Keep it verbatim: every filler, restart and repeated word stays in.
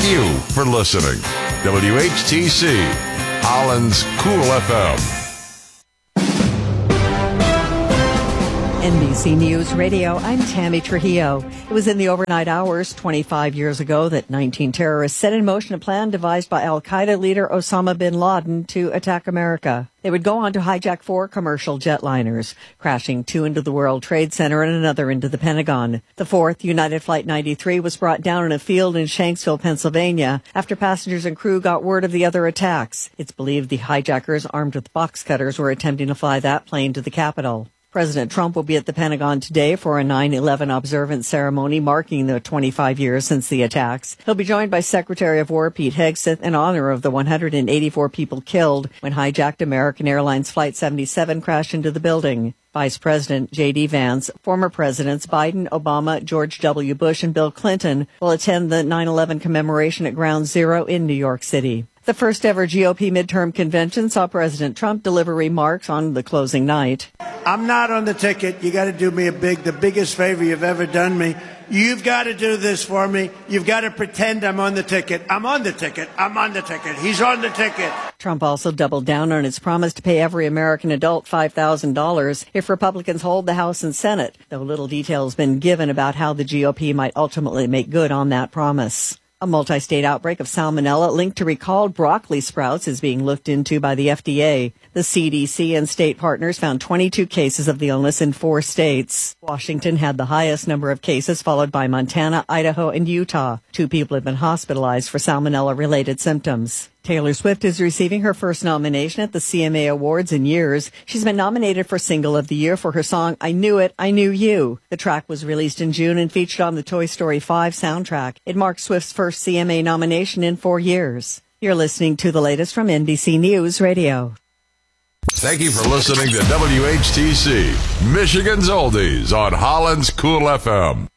you for listening. W H T C, Holland's Cool F M. N B C News Radio, I'm Tammy Trujillo. It was in the overnight hours twenty-five years ago that nineteen terrorists set in motion a plan devised by al-Qaeda leader Osama bin Laden to attack America. They would go on to hijack four commercial jetliners, crashing two into the World Trade Center and another into the Pentagon. The fourth, United Flight ninety-three, was brought down in a field in Shanksville, Pennsylvania, after passengers and crew got word of the other attacks. It's believed the hijackers, armed with box cutters, were attempting to fly that plane to the Capitol. President Trump will be at the Pentagon today for a nine eleven observance ceremony marking the twenty-five years since the attacks. He'll be joined by Secretary of War Pete Hegseth in honor of the one hundred eighty-four people killed when hijacked American Airlines Flight seventy-seven crashed into the building. Vice President J D. Vance, former presidents Biden, Obama, George W. Bush, and Bill Clinton will attend the nine eleven commemoration at Ground Zero in New York City. The first ever G O P midterm convention saw President Trump deliver remarks on the closing night. I'm not on the ticket. You got to do me a big, the biggest favor you've ever done me. You've got to do this for me. You've got to pretend I'm on the ticket. I'm on the ticket. I'm on the ticket. He's on the ticket. Trump also doubled down on his promise to pay every American adult five thousand dollars if Republicans hold the House and Senate, though little detail has been given about how the G O P might ultimately make good on that promise. A multi-state outbreak of salmonella linked to recalled broccoli sprouts is being looked into by the F D A. The C D C and state partners found twenty-two cases of the illness in four states. Washington had the highest number of cases, followed by Montana, Idaho, and Utah. Two people have been hospitalized for salmonella-related symptoms. Taylor Swift is receiving her first nomination at the C M A Awards in years. She's been nominated for Single of the Year for her song, I Knew It, I Knew You. The track was released in June and featured on the Toy Story five soundtrack. It marks Swift's first C M A nomination in four years. You're listening to the latest from N B C News Radio. Thank you for listening to W H T C, Michigan's Oldies on Holland's Cool F M.